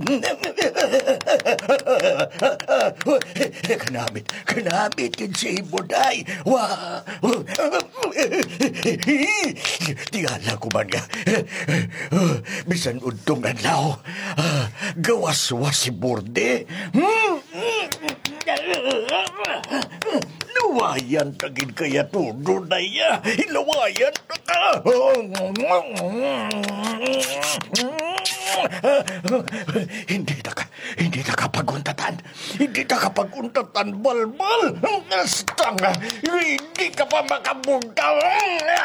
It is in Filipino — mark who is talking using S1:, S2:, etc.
S1: Kanamit kin si Iboday. Tiyala ko man nga. Bisan untong nanlaw. Gawas-was si Borde. Luwayan tagin kaya tudo na iya. Ilawayan na ka. Hindi na kapaguntatan. Hindi na kapaguntatan, balbal. Nastang, hindi ka pa makabuntaw.